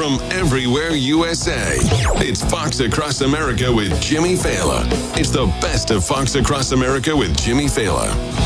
from everywhere USA. It's Fox Across America with Jimmy Fallon. It's the best of Fox Across America with Jimmy Fallon.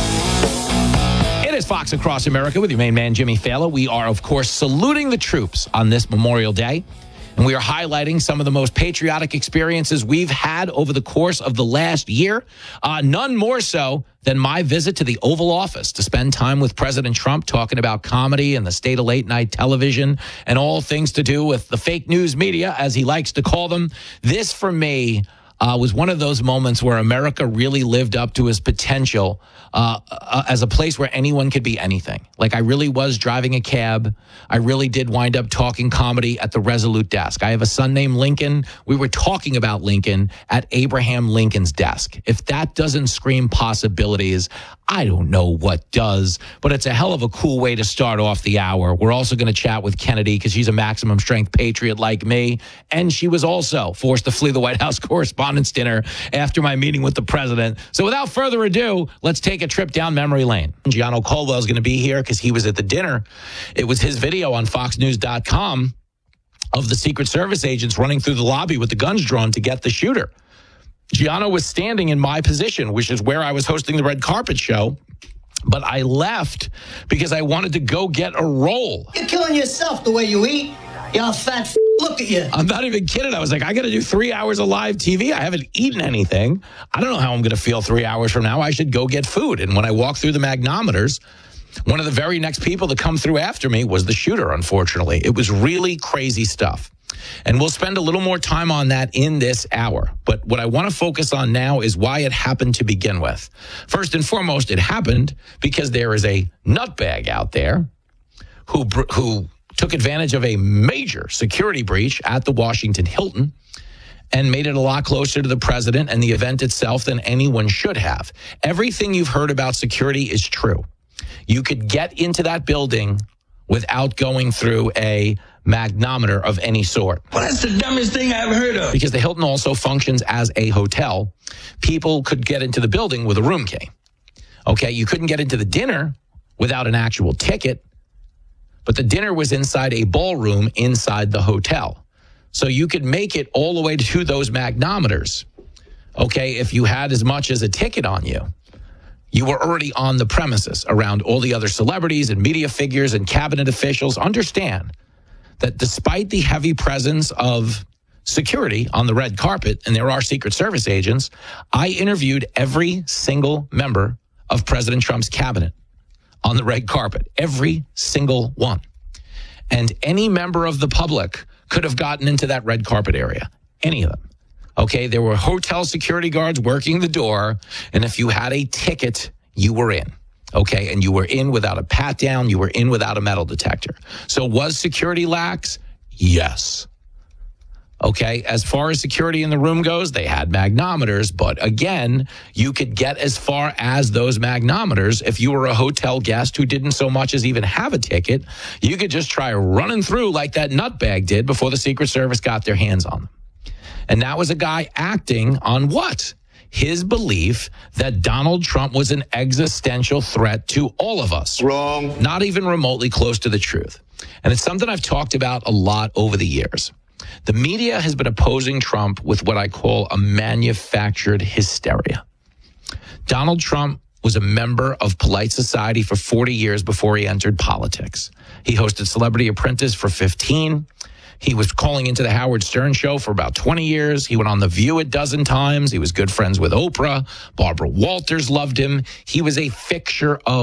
It is Fox Across America with your main man, Jimmy Fallon. We are, of course, saluting the troops on this Memorial Day. And we are highlighting some of the most patriotic experiences we've had over the course of the last year. None more so than my visit to the Oval Office to spend time with President Trump talking about comedy and the state of late night television and all things to do with the fake news media, as he likes to call them. This, for me, was one of those moments where America really lived up to his potential as a place where anyone could be anything. Like, I really was driving a cab. I really did wind up talking comedy at the Resolute desk. I have a son named Lincoln. We were talking about Lincoln at Abraham Lincoln's desk. If that doesn't scream possibilities, I don't know what does, but it's a hell of a cool way to start off the hour. We're also going to chat with Kennedy because she's a maximum strength patriot like me, and she was also forced to flee the White House Correspondents' Dinner after my meeting with the president. So without further ado, let's take a trip down memory lane. Gianno Colwell is going to be here because he was at the dinner. It was his video on FoxNews.com of the Secret Service agents running through the lobby with the guns drawn to get the shooter. Gianno was standing in my position, which is where I was hosting the red carpet show, but I left because I wanted to go get a roll. You're killing yourself the way you eat. You're a fat look at you. I'm not even kidding. I was like, I got to do 3 hours of live TV. I haven't eaten anything. I don't know how I'm going to feel 3 hours from now. I should go get food. And when I walked through the magnometers, one of the very next people to come through after me was the shooter, unfortunately. It was really crazy stuff. And we'll spend a little more time on that in this hour. But what I want to focus on now is why it happened to begin with. First and foremost, it happened because there is a nutbag out there who took advantage of a major security breach at the Washington Hilton and made it a lot closer to the president and the event itself than anyone should have. Everything you've heard about security is true. You could get into that building without going through a magnometer of any sort. Well, that's the dumbest thing I've heard of. Because the Hilton also functions as a hotel. People could get into the building with a room key. Okay, you couldn't get into the dinner without an actual ticket, but the dinner was inside a ballroom inside the hotel. So you could make it all the way to those magnometers. Okay, if you had as much as a ticket on you. You were already on the premises around all the other celebrities and media figures and cabinet officials. Understand that despite the heavy presence of security on the red carpet, and there are Secret Service agents, I interviewed every single member of President Trump's cabinet on the red carpet, every single one. And any member of the public could have gotten into that red carpet area, any of them. Okay, there were hotel security guards working the door, and if you had a ticket, you were in. Okay, and you were in without a pat down, you were in without a metal detector. So was security lax? Yes. Okay, as far as security in the room goes, they had magnometers, but again, you could get as far as those magnometers if you were a hotel guest who didn't so much as even have a ticket. You could just try running through like that nutbag did before the Secret Service got their hands on them. And that was a guy acting on what? His belief that Donald Trump was an existential threat to all of us. Wrong. Not even remotely close to the truth. And it's something I've talked about a lot over the years. The media has been opposing Trump with what I call a manufactured hysteria. Donald Trump was a member of polite society for 40 years before he entered politics. He hosted Celebrity Apprentice for 15. He was calling into the Howard Stern show for about 20 years. He went on The View a dozen times. He was good friends with Oprah. Barbara Walters loved him. He was a fixture of